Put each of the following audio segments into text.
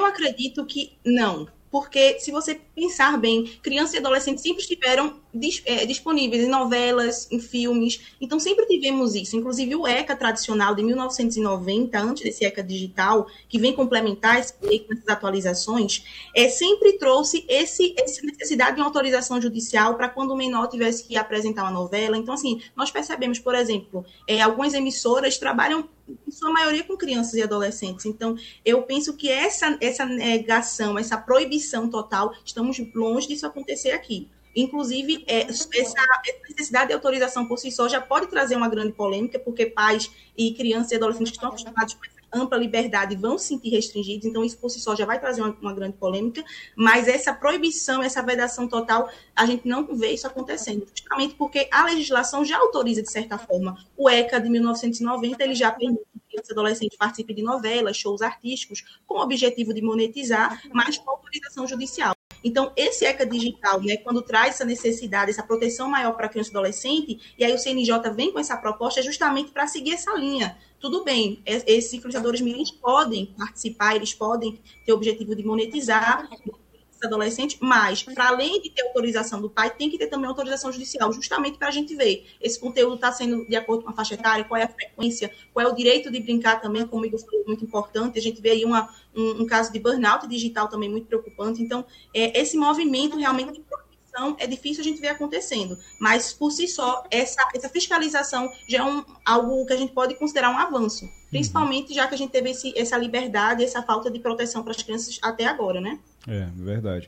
acredito que não. Porque, se você pensar bem, crianças e adolescentes sempre estiveram disponíveis em novelas, em filmes. Então, sempre tivemos isso. Inclusive, o ECA tradicional de 1990, antes desse ECA digital, que vem complementar esse ECA, essas atualizações, sempre trouxe essa necessidade de uma autorização judicial para quando o menor tivesse que apresentar uma novela. Então, assim, nós percebemos, por exemplo, algumas emissoras trabalham, em sua maioria, com crianças e adolescentes. Então, eu penso que essa negação, essa proibição total, estamos longe disso acontecer aqui. Inclusive, essa necessidade de autorização por si só já pode trazer uma grande polêmica, porque pais e crianças e adolescentes que estão acostumados com essa ampla liberdade vão se sentir restringidos, então isso por si só já vai trazer uma grande polêmica, mas essa proibição, essa vedação total, a gente não vê isso acontecendo, justamente porque a legislação já autoriza, de certa forma. O ECA de 1990, ele já permite que crianças e adolescentes participem de novelas, shows artísticos, com o objetivo de monetizar, mas com autorização judicial. Então, esse ECA digital, né, quando traz essa necessidade, essa proteção maior para a criança e adolescente, e aí o CNJ vem com essa proposta, é justamente para seguir essa linha. Tudo bem, esses influenciadores mirins podem participar, eles podem ter o objetivo de monetizar adolescente, mas, para além de ter autorização do pai, tem que ter também autorização judicial, justamente para a gente ver esse conteúdo está sendo de acordo com a faixa etária, qual é a frequência, qual é o direito de brincar também, como o Igor falou, muito importante. A gente vê aí um caso de burnout digital também muito preocupante. Então, esse movimento realmente de proteção é difícil a gente ver acontecendo, mas, por si só, essa fiscalização já é algo que a gente pode considerar um avanço, principalmente já que a gente teve essa liberdade, essa falta de proteção para as crianças até agora, né? É, verdade.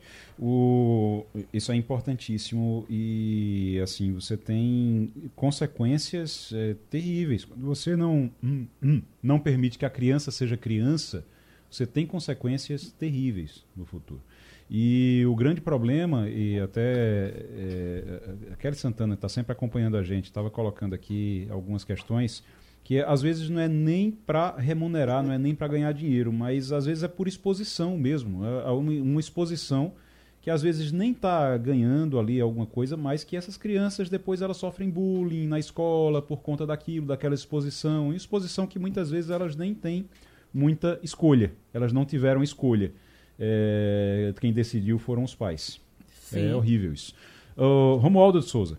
Isso é importantíssimo e, assim, você tem consequências terríveis. Quando você não permite que a criança seja criança, você tem consequências terríveis no futuro. E o grande problema, e até a Kelly Santana está sempre acompanhando a gente, estava colocando aqui algumas questões que às vezes não é nem para remunerar, não é nem para ganhar dinheiro, mas às vezes é por exposição mesmo. É uma exposição que às vezes nem está ganhando ali alguma coisa, mas que essas crianças depois elas sofrem bullying na escola por conta daquilo, daquela exposição. Exposição que muitas vezes elas nem têm muita escolha. Elas não tiveram escolha. Quem decidiu foram os pais. Sim. É horrível isso. Romualdo de Souza.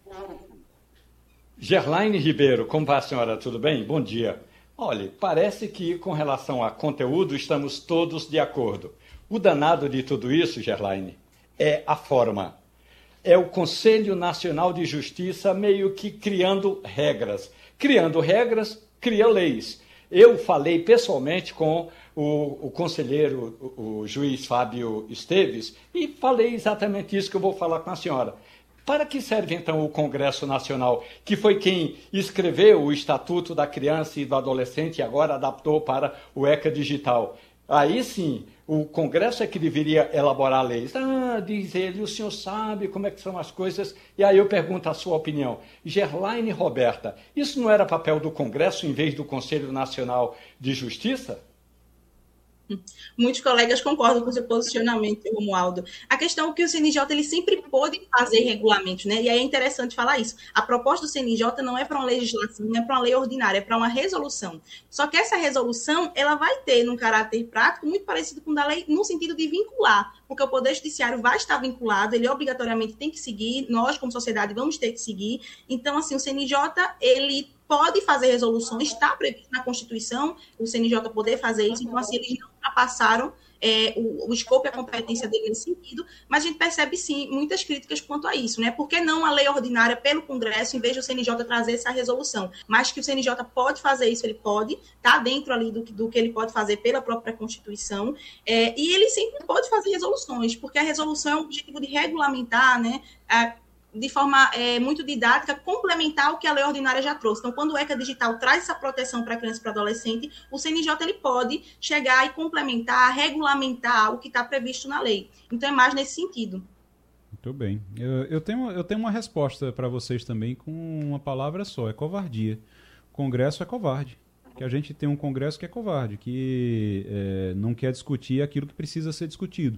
Gerlaine Ribeiro, como vai a senhora? Tudo bem? Bom dia. Olha, parece que com relação a conteúdo estamos todos de acordo. O danado de tudo isso, Gerlaine, é a forma. É o Conselho Nacional de Justiça meio que criando regras. Criando regras, cria leis. Eu falei pessoalmente com o conselheiro, o juiz Fábio Esteves, e falei exatamente isso que eu vou falar com a senhora. Para que serve, então, o Congresso Nacional, que foi quem escreveu o Estatuto da Criança e do Adolescente e agora adaptou para o ECA Digital? Aí sim, o Congresso é que deveria elaborar leis. Diz ele, o senhor sabe como é que são as coisas? E aí eu pergunto a sua opinião. Gerlaine Roberta, isso não era papel do Congresso em vez do Conselho Nacional de Justiça? Muitos colegas concordam com o seu posicionamento, Romualdo. A questão é que o CNJ ele sempre pôde fazer regulamentos, né? E aí é interessante falar isso. A proposta do CNJ não é para uma legislação, não é para uma lei ordinária, é para uma resolução. Só que essa resolução ela vai ter um caráter prático muito parecido com o da lei, no sentido de vincular, porque o Poder Judiciário vai estar vinculado, ele obrigatoriamente tem que seguir, nós, como sociedade, vamos ter que seguir. Então, assim, o CNJ, ele pode fazer resoluções, está previsto na Constituição o CNJ poder fazer isso, então assim, eles não ultrapassaram o escopo e a competência dele nesse sentido, mas a gente percebe sim muitas críticas quanto a isso, né? Por que não a lei ordinária pelo Congresso, em vez do CNJ trazer essa resolução? Mas que o CNJ pode fazer isso, ele pode, está dentro ali do que ele pode fazer pela própria Constituição, e ele sempre pode fazer resoluções, porque a resolução é um objetivo de regulamentar, né? De forma muito didática, complementar o que a lei ordinária já trouxe. Então, quando o ECA Digital traz essa proteção para a criança e para o adolescente, o CNJ ele pode chegar e complementar, regulamentar o que está previsto na lei. Então, é mais nesse sentido. Muito bem. Eu tenho uma resposta para vocês também com uma palavra só, é covardia. O Congresso é covarde. Que a gente tem um Congresso que é covarde, que não quer discutir aquilo que precisa ser discutido.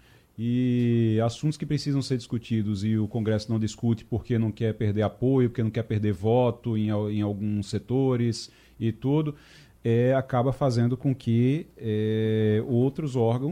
E assuntos que precisam ser discutidos e o Congresso não discute porque não quer perder apoio, porque não quer perder voto em alguns setores e tudo, acaba fazendo com que outros órgãos